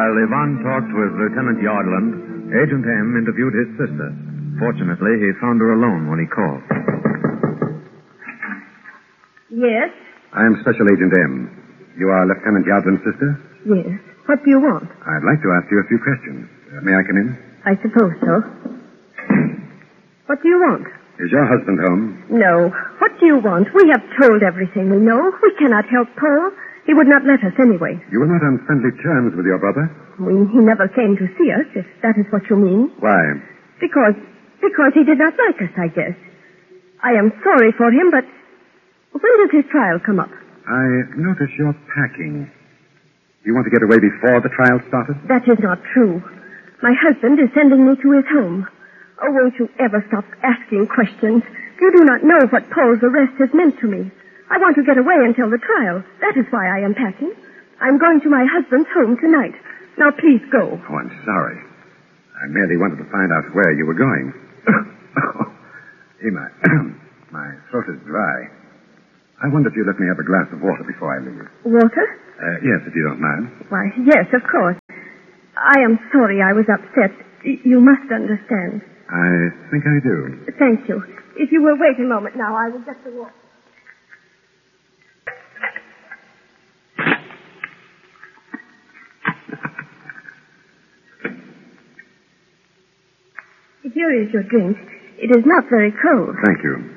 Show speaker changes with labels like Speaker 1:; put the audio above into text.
Speaker 1: While Ivan talked with Lieutenant Yardland, Agent M interviewed his sister. Fortunately, he found her alone when he called.
Speaker 2: Yes?
Speaker 3: I am Special Agent M. You are Lieutenant Yardland's sister?
Speaker 2: Yes. What do you want?
Speaker 3: I'd like to ask you a few questions. May I come in?
Speaker 2: I suppose so. What do you want?
Speaker 3: Is your husband home?
Speaker 2: No. What do you want? We have told everything we know. We cannot help Paul. He would not let us anyway.
Speaker 3: You were not on friendly terms with your brother?
Speaker 2: He never came to see us, if that is what you mean.
Speaker 3: Why?
Speaker 2: Because he did not like us, I guess. I am sorry for him, but when does his trial come up?
Speaker 3: I notice you're packing. You want to get away before the trial started?
Speaker 2: That is not true. My husband is sending me to his home. Oh, won't you ever stop asking questions? You do not know what Paul's arrest has meant to me. I want to get away until the trial. That is why I am packing. I'm going to my husband's home tonight. Now, please go.
Speaker 3: Oh, I'm sorry. I merely wanted to find out where you were going. My throat is dry. I wonder if you'd let me have a glass of water before I leave.
Speaker 2: Water?
Speaker 3: Yes, if you don't mind.
Speaker 2: Why, yes, of course. I am sorry I was upset. You must understand.
Speaker 3: I think I do.
Speaker 2: Thank you. If you will wait a moment now, I will get the water. Here is your drink. It is not very cold.
Speaker 3: Thank you.